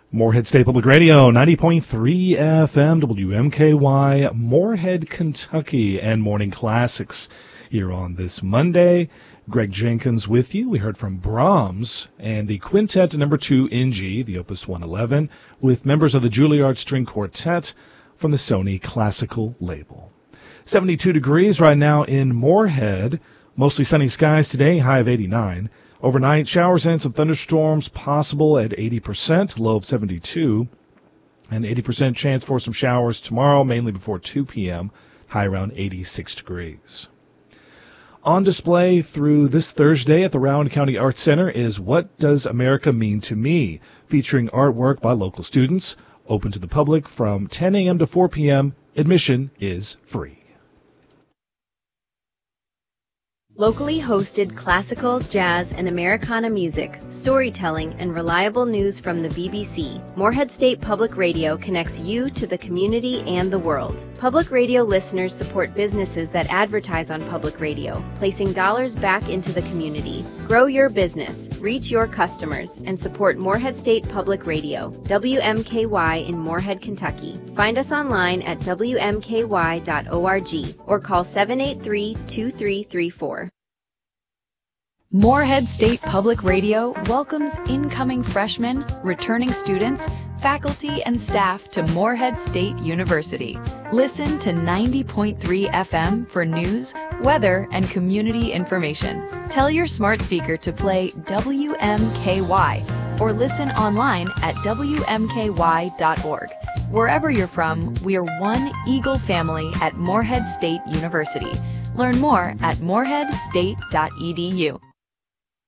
Morehead State Public Radio, 90.3 FM, WMKY, Morehead, Kentucky, and Morning Classics here on this Monday. Greg Jenkins with you. We heard from Brahms and the Quintet number 2 in G, the Opus 111, with members of the Juilliard String Quartet from the Sony Classical label. 72 degrees right now in Morehead. Mostly sunny skies today, high of 89. Overnight, showers and some thunderstorms possible at 80%, low of 72. And 80% chance for some showers tomorrow, mainly before 2 p.m., high around 86 degrees. On display through this Thursday at the Rowan County Arts Center is What Does America Mean to Me?, featuring artwork by local students, open to the public from 10 a.m. to 4 p.m. Admission is free. Locally hosted classical, jazz, and Americana music, storytelling, and reliable news from the BBC, Morehead State Public Radio connects you to the community and the world. Public radio listeners support businesses that advertise on public radio, placing dollars back into the community. Grow your business, reach your customers, and support Morehead State Public Radio, WMKY in Morehead, Kentucky. Find us online at WMKY.org or call 783-2334. Morehead State Public Radio welcomes incoming freshmen, returning students, faculty, and staff to Morehead State University. Listen to 90.3 FM for news, weather, and community information. Tell your smart speaker to play WMKY or listen online at WMKY.org. Wherever you're from, we are one Eagle family at Morehead State University. Learn more at moreheadstate.edu.